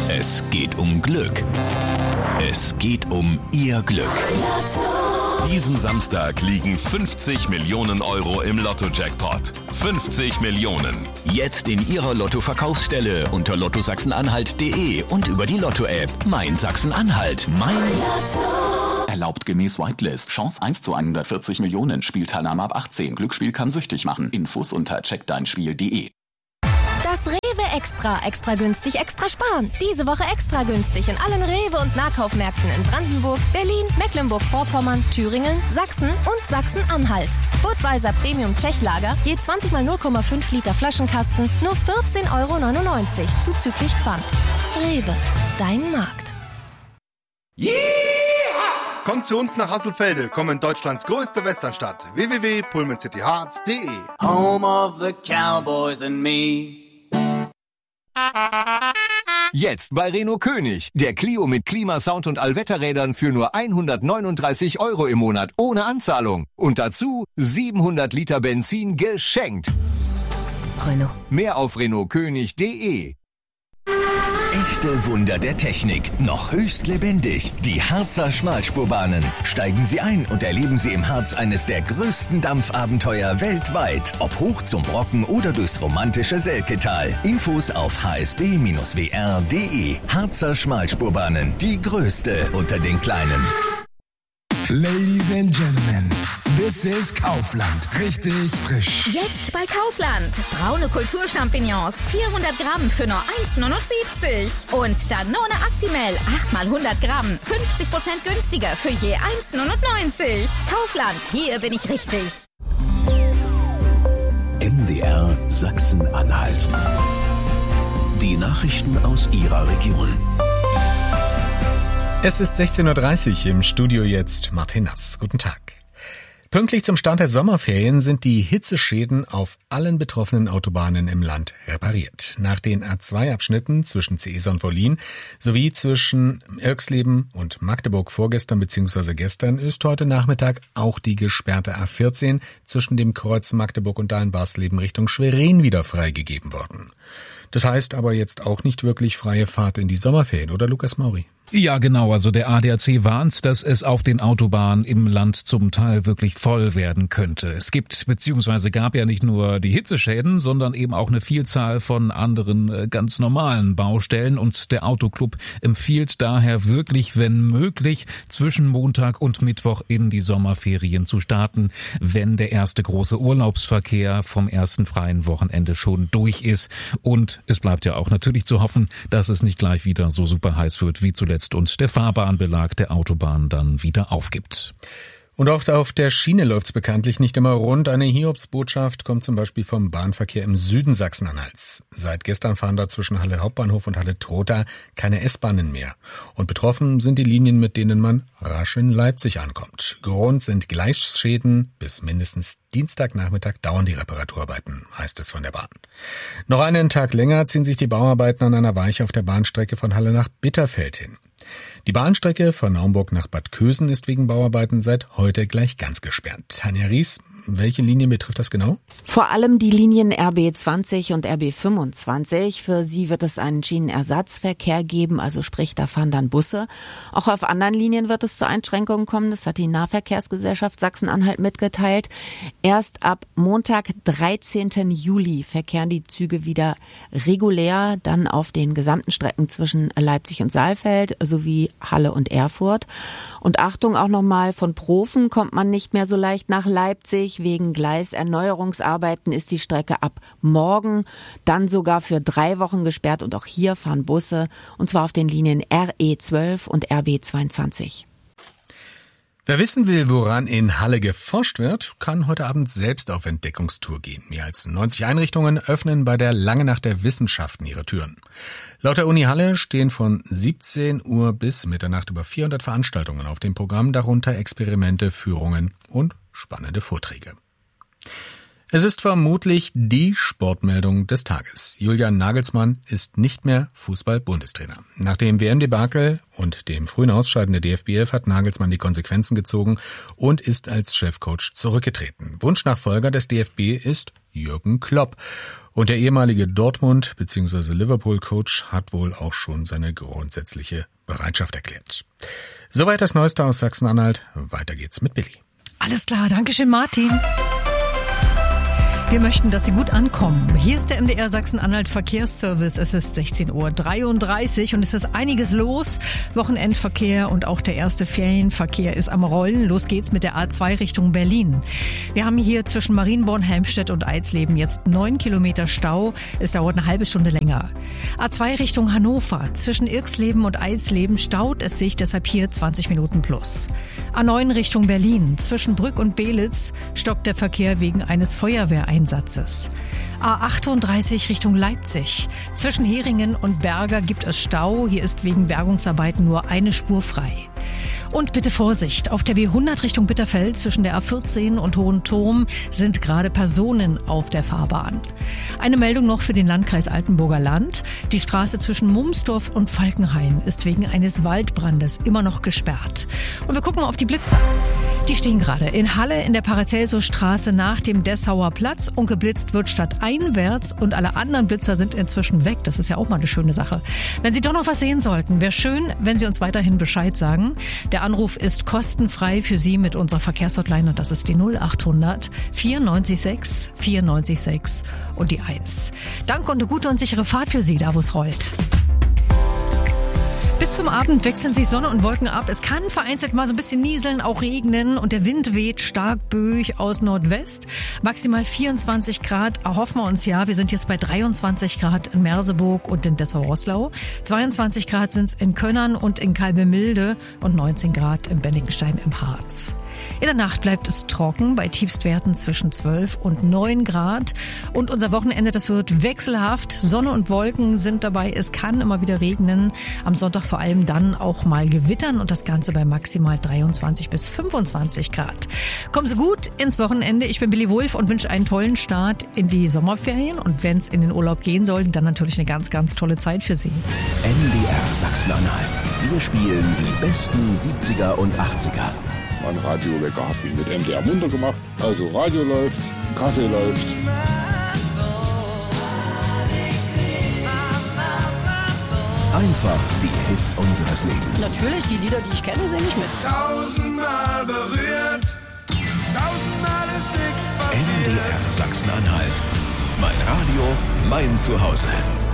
Es geht um Glück. Es geht um Ihr Glück. Diesen Samstag liegen 50 Millionen Euro im Lotto-Jackpot. 50 Millionen. Jetzt in Ihrer Lotto-Verkaufsstelle unter lottosachsen-anhalt.de und über die Lotto-App. Mein Sachsen-Anhalt. Mein Lotto. Erlaubt gemäß Whitelist. Chance 1 zu 140 Millionen. Spielteilnahme ab 18. Glücksspiel kann süchtig machen. Infos unter checkdeinspiel.de. Das Rewe Extra günstig, extra sparen. Diese Woche extra günstig in allen Rewe- und Nahkaufmärkten in Brandenburg, Berlin, Mecklenburg-Vorpommern, Thüringen, Sachsen und Sachsen-Anhalt. Budweiser Premium Tschechlager, je 20 mal 0,5 Liter Flaschenkasten, nur 14,99 € zuzüglich Pfand. Rewe, dein Markt. Yeah! Kommt zu uns nach Hasselfelde, komm in Deutschlands größte Westernstadt. www.pullmancityhearts.de. Home of the Cowboys and me. Jetzt bei Renault König. Der Clio mit Klimasound und Allwetterrädern für nur 139 € im Monat ohne Anzahlung. Und dazu 700 Liter Benzin geschenkt. Renault. Mehr auf renaultkönig.de. Echte Wunder der Technik, noch höchst lebendig. Die Harzer Schmalspurbahnen. Steigen Sie ein und erleben Sie im Harz eines der größten Dampfabenteuer weltweit. Ob hoch zum Brocken oder durchs romantische Selketal. Infos auf hsb-wr.de. Harzer Schmalspurbahnen, die größte unter den kleinen. Ladies and Gentlemen, this is Kaufland. Richtig frisch. Jetzt bei Kaufland. Braune Kulturchampignons, 400 Gramm für nur 1,79 €. Und Danone Actimel, 8 mal 100 Gramm, 50% günstiger für je 1,99 €. Kaufland, hier bin ich richtig. MDR Sachsen-Anhalt. Die Nachrichten aus Ihrer Region. Es ist 16:30 Uhr, im Studio jetzt Martin Nass. Guten Tag. Pünktlich zum Start der Sommerferien sind die Hitzeschäden auf allen betroffenen Autobahnen im Land repariert. Nach den A2-Abschnitten zwischen Ceesa und Wollin sowie zwischen Irxleben und Magdeburg vorgestern bzw. gestern ist heute Nachmittag auch die gesperrte A14 zwischen dem Kreuz Magdeburg und Dahlen-Barsleben Richtung Schwerin wieder freigegeben worden. Das heißt aber jetzt auch nicht wirklich freie Fahrt in die Sommerferien, oder Lukas Mauri? Ja, genau. Also der ADAC warnt, dass es auf den Autobahnen im Land zum Teil wirklich voll werden könnte. Es gibt bzw. gab ja nicht nur die Hitzeschäden, sondern eben auch eine Vielzahl von anderen ganz normalen Baustellen. Und der Autoclub empfiehlt daher wirklich, wenn möglich, zwischen Montag und Mittwoch in die Sommerferien zu starten, wenn der erste große Urlaubsverkehr vom ersten freien Wochenende schon durch ist. Und es bleibt ja auch natürlich zu hoffen, dass es nicht gleich wieder so super heiß wird wie zuletzt und der Fahrbahnbelag der Autobahn dann wieder aufgibt. Und auch auf der Schiene läuft's bekanntlich nicht immer rund. Eine Hiobsbotschaft kommt zum Beispiel vom Bahnverkehr im Süden Sachsen-Anhalts. Seit gestern fahren da zwischen Halle Hauptbahnhof und Halle Trotha keine S-Bahnen mehr. Und betroffen sind die Linien, mit denen man rasch in Leipzig ankommt. Grund sind Gleisschäden. Bis mindestens Dienstagnachmittag dauern die Reparaturarbeiten, heißt es von der Bahn. Noch einen Tag länger ziehen sich die Bauarbeiten an einer Weiche auf der Bahnstrecke von Halle nach Bitterfeld hin. Die Bahnstrecke von Naumburg nach Bad Kösen ist wegen Bauarbeiten seit heute gleich ganz gesperrt. Tanja Ries, welche Linien betrifft das genau? Vor allem die Linien RB 20 und RB 25. Für sie wird es einen Schienenersatzverkehr geben, also sprich, da fahren dann Busse. Auch auf anderen Linien wird es zu Einschränkungen kommen. Das hat die Nahverkehrsgesellschaft Sachsen-Anhalt mitgeteilt. Erst ab Montag, 13. Juli, verkehren die Züge wieder regulär, dann auf den gesamten Strecken zwischen Leipzig und Saalfeld sowie Halle und Erfurt. Und Achtung auch nochmal, von Profen kommt man nicht mehr so leicht nach Leipzig. Wegen Gleiserneuerungsarbeiten ist die Strecke ab morgen dann sogar für 3 Wochen gesperrt. Und auch hier fahren Busse, und zwar auf den Linien RE 12 und RB 22. Wer wissen will, woran in Halle geforscht wird, kann heute Abend selbst auf Entdeckungstour gehen. Mehr als 90 Einrichtungen öffnen bei der Lange Nacht der Wissenschaften ihre Türen. Laut der Uni Halle stehen von 17 Uhr bis Mitternacht über 400 Veranstaltungen auf dem Programm, darunter Experimente, Führungen und spannende Vorträge. Es ist vermutlich die Sportmeldung des Tages. Julian Nagelsmann ist nicht mehr Fußball-Bundestrainer. Nach dem WM-Debakel und dem frühen Ausscheiden der DFB 11 hat Nagelsmann die Konsequenzen gezogen und ist als Chefcoach zurückgetreten. Wunschnachfolger des DFB ist Jürgen Klopp. Und der ehemalige Dortmund- bzw. Liverpool-Coach hat wohl auch schon seine grundsätzliche Bereitschaft erklärt. Soweit das Neueste aus Sachsen-Anhalt. Weiter geht's mit Billy. Alles klar, Dankeschön, Martin. Wir möchten, dass Sie gut ankommen. Hier ist der MDR Sachsen-Anhalt Verkehrsservice. Es ist 16:33 Uhr und es ist einiges los. Wochenendverkehr und auch der erste Ferienverkehr ist am Rollen. Los geht's mit der A2 Richtung Berlin. Wir haben hier zwischen Marienborn, Helmstedt und Eisleben jetzt 9 Kilometer Stau. Es dauert eine halbe Stunde länger. A2 Richtung Hannover. Zwischen Irxleben und Eisleben staut es sich, deshalb hier 20 Minuten plus. A9 Richtung Berlin. Zwischen Brück und Belitz stockt der Verkehr wegen eines Feuerwehreinsatzes. A38 Richtung Leipzig. Zwischen Heringen und Berger gibt es Stau. Hier ist wegen Bergungsarbeiten nur eine Spur frei. Und bitte Vorsicht, auf der B100 Richtung Bitterfeld zwischen der A14 und Hohenturm sind gerade Personen auf der Fahrbahn. Eine Meldung noch für den Landkreis Altenburger Land. Die Straße zwischen Mumsdorf und Falkenhain ist wegen eines Waldbrandes immer noch gesperrt. Und wir gucken mal auf die Blitzer. Die stehen gerade in Halle in der Paracelsus-Straße nach dem Dessauer Platz und geblitzt wird stadteinwärts und alle anderen Blitzer sind inzwischen weg. Das ist ja auch mal eine schöne Sache. Wenn Sie doch noch was sehen sollten, wäre schön, wenn Sie uns weiterhin Bescheid sagen. Der Anruf ist kostenfrei für Sie mit unserer Verkehrshotline und das ist die 0800 94 6 und die 1. Danke und eine gute und sichere Fahrt für Sie, da wo es rollt. Bis zum Abend wechseln sich Sonne und Wolken ab. Es kann vereinzelt mal so ein bisschen nieseln, auch regnen und der Wind weht stark böig aus Nordwest. Maximal 24 Grad erhoffen wir uns ja. Wir sind jetzt bei 23 Grad in Merseburg und in Dessau-Roßlau. 22 Grad sind es in Könnern und in Kalbemilde und 19 Grad in Benningenstein im Harz. In der Nacht bleibt es trocken bei Tiefstwerten zwischen 12 und 9 Grad. Und unser Wochenende, das wird wechselhaft. Sonne und Wolken sind dabei. Es kann immer wieder regnen. Am Sonntag vor allem dann auch mal gewittern und das Ganze bei maximal 23 bis 25 Grad. Kommen Sie gut ins Wochenende. Ich bin Billy Wulff und wünsche einen tollen Start in die Sommerferien. Und wenn es in den Urlaub gehen soll, dann natürlich eine ganz, ganz tolle Zeit für Sie. MDR Sachsen-Anhalt. Wir spielen die besten 70er und 80er. Mein Radiowecker habe ich mit MDR munter gemacht. Also Radio läuft, Kaffee läuft. Einfach die Hits unseres Lebens. Natürlich, die Lieder, die ich kenne, singe ich mit. 1000-mal berührt, 1000-mal ist nichts passiert. MDR Sachsen-Anhalt. Mein Radio, mein Zuhause.